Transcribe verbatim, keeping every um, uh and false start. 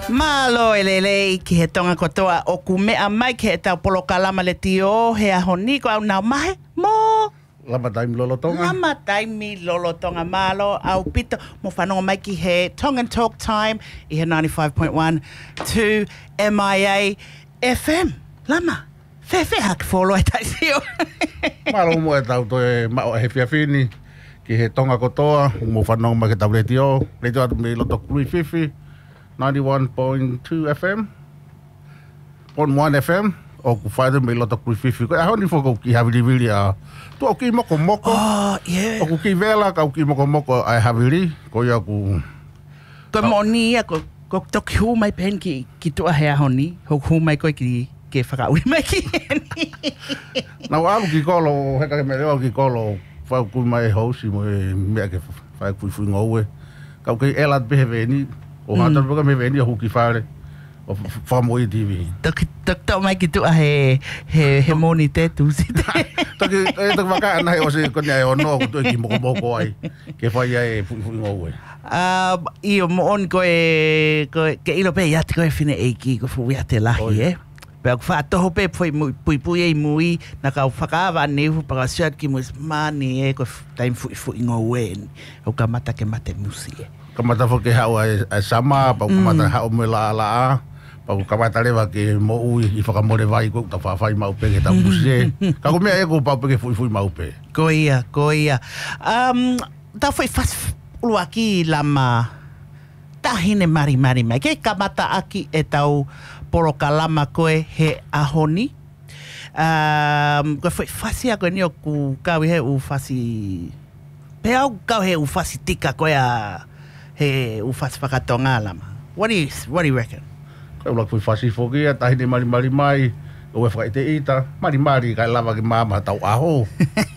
Malo elele ki he tonga kotoa o ku mea mai ki he tau polo kalama le tio he aho ni ko au nau mahe mo Lama taimi lolo tonga. Lama taimi lolo tonga malo au pito mo whanonga mai ki he Tongan Talk Time i he ninety-five point one to M I A F M. Lama, fe fe haki wholo e tai sio. Malo mo e tau toe mao he whiawhini ki he tonga kotoa mo whanonga mai ki tau le tio. Le tio atu me loto three fifty. ninety-one point two F M, point one F M, o ku whaere me loto three fifty. Koe ahoni whoko ki hawiri wiri a tu au ki moko moko. Oh, yeah. O ku ki vela ka au ki moko moko ai hawiri. Koe a ku... Koe moni ia, ko, ko toki hu mai pen ki, ki tua he ahoni. Ho hu mai koe ki ke whakauri mai ki heni. Nau alu ki kolo, heka ke me reo ki kolo, whau kui mai hausi mo e mea ke whai kui fui ngoue. Kau kei elat behe veni, o hata mm. me veni a huki whare, o whamoi T V. Toki tau mai ki tua he, he, he moni te tu si te. Toki, e toki waka anahe o se kone ai ono, ku tue ki moko moko ai, ke whai ai fui fui ngoue. Uh, I o mo on koe, koe, ke ilo pe iati koe whine eiki, ko fu iate lahi, eh? Pea ku whaatoho pe pui pui pui ei mui, na kau whakaawa nehu, paka siat ki muis mani e, koe taim fui fui ngoue, o ka mata ke mate musi e. Kamata fo ke hau ai sama, pa kamata hau me la la a, pa kamata lewa ke mo ui i whakamore vai ko ta whawhai mau pe ke ta musi e. Ka ko mea e ko pau pe ke fui fui mau pe. Ko ia, ko ia. Um, ta foi fas uluaki lama tahine mari mari mai. Ke kamata aki e tau poro kalama koe he ahoni. Um, ko foi fasia ko ni o ku kawi he u fasi... Pe au kau he u fasi tika koe a... he u fasi whakatonga lama. What do you, what do you reckon? Kau lak fui fasi foki a tahine mari mari mai, o e whakaite ita, mari mari kai lava ki mama tau aho.